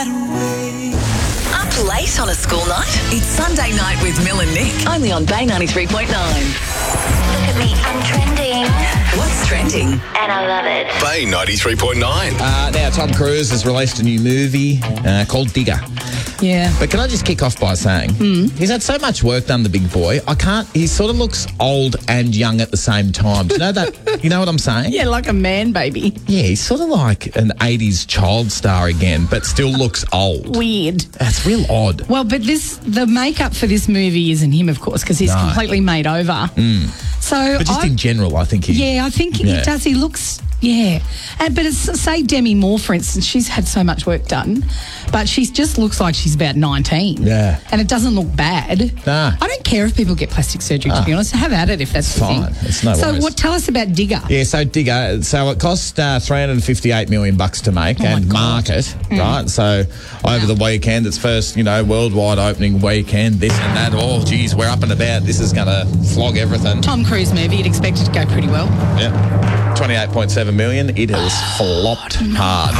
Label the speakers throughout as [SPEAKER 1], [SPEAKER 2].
[SPEAKER 1] Up late on a school night? It's Sunday Night with Mill and Nick, only on Bay 93.9.
[SPEAKER 2] Look at me, I'm trending.
[SPEAKER 1] What's trending?
[SPEAKER 2] And I love it.
[SPEAKER 3] Bay 93.9.
[SPEAKER 4] Now, Tom Cruise has released a new movie called Digger.
[SPEAKER 5] Yeah.
[SPEAKER 4] But can I just kick off by saying he's had so much work done, the big boy. He sort of looks old and young at the same time. Do you know that? You know what I'm saying?
[SPEAKER 5] Yeah, like a man baby.
[SPEAKER 4] Yeah, he's sort of like an 80s child star again, but still looks old.
[SPEAKER 5] Weird.
[SPEAKER 4] That's real odd.
[SPEAKER 5] Well, but the makeup for this movie isn't him, of course, because he's
[SPEAKER 4] No.
[SPEAKER 5] completely made over. So
[SPEAKER 4] But just in general, I think he...
[SPEAKER 5] Yeah, I think he does. He looks... Yeah. But it's, say Demi Moore, for instance, she's had so much work done, but she just looks like she's about 19.
[SPEAKER 4] Yeah.
[SPEAKER 5] And it doesn't look bad.
[SPEAKER 4] Nah.
[SPEAKER 5] I don't care if people get plastic surgery, to be honest. Have at it if that's the
[SPEAKER 4] fine.
[SPEAKER 5] thing.
[SPEAKER 4] It's no worries.
[SPEAKER 5] So tell us about Digger.
[SPEAKER 4] Yeah, so Digger, so it cost $358 million to make
[SPEAKER 5] my
[SPEAKER 4] and
[SPEAKER 5] God.
[SPEAKER 4] market, right? So over the weekend, it's first, worldwide opening weekend, this and that. Oh, geez, we're up and about. This is going to flog everything.
[SPEAKER 5] Tom Cruise movie, you'd expect it to go pretty well.
[SPEAKER 4] Yeah. 28.7 million. It has flopped hard.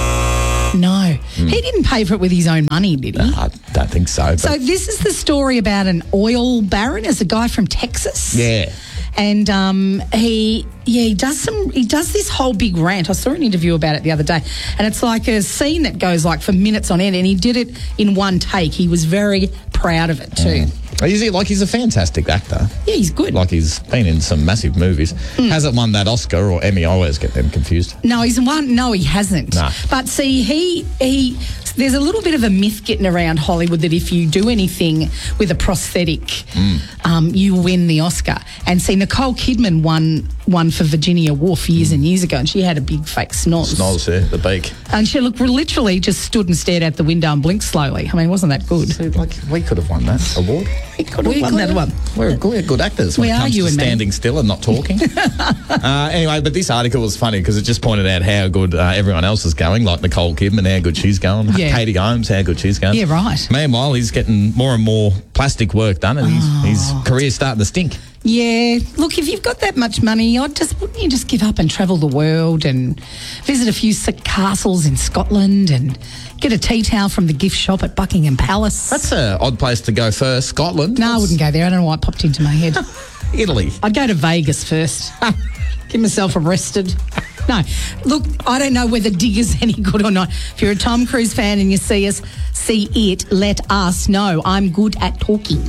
[SPEAKER 5] No. He didn't pay for it with his own money, did he?
[SPEAKER 4] I don't think so. But
[SPEAKER 5] So this is the story about an oil baron, as a guy from Texas.
[SPEAKER 4] yeah.
[SPEAKER 5] And he does this whole big rant. I saw an interview about it the other day, and it's like a scene that goes like for minutes on end, and he did it in one take. He was very proud of it too.
[SPEAKER 4] He's a fantastic actor.
[SPEAKER 5] Yeah, he's good.
[SPEAKER 4] Like he's been in some massive movies. Hasn't won that Oscar or Emmy. I always get them confused.
[SPEAKER 5] No, he's one. No, he hasn't.
[SPEAKER 4] Nah.
[SPEAKER 5] But see, he there's a little bit of a myth getting around Hollywood that if you do anything with a prosthetic, you win the Oscar. And see, Nicole Kidman won for Virginia Woolf years and years ago, and she had a big fake snoz.
[SPEAKER 4] Snoz, yeah, the beak.
[SPEAKER 5] And she literally just stood and stared out the window and blinked slowly. I mean, wasn't that good?
[SPEAKER 4] See, we could have won that award.
[SPEAKER 5] We could have won that one.
[SPEAKER 4] We're good actors when
[SPEAKER 5] We
[SPEAKER 4] it
[SPEAKER 5] are,
[SPEAKER 4] comes
[SPEAKER 5] you
[SPEAKER 4] to
[SPEAKER 5] and me.
[SPEAKER 4] standing still and not talking. Anyway, but this article was funny because it just pointed out how good everyone else is going, like Nicole Kidman, how good she's going.
[SPEAKER 5] Yeah.
[SPEAKER 4] Katie Holmes, how good she's going.
[SPEAKER 5] Yeah, right.
[SPEAKER 4] Meanwhile, he's getting more and more plastic work done and his career's starting to stink.
[SPEAKER 5] Yeah, look, if you've got that much money, wouldn't you just give up and travel the world and visit a few castles in Scotland and get a tea towel from the gift shop at Buckingham Palace?
[SPEAKER 4] That's an odd place to go first. Scotland?
[SPEAKER 5] No, I wouldn't go there. I don't know why it popped into my head.
[SPEAKER 4] Italy.
[SPEAKER 5] I'd go to Vegas first. Get myself arrested. No, look, I don't know whether Digger's any good or not. If you're a Tom Cruise fan and you see it, let us know. I'm good at talking.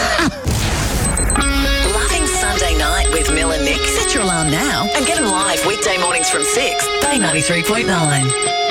[SPEAKER 1] Loving Sunday Night with Mill and Nick? Set your alarm now and get them live weekday mornings from 6. Bay 93.9.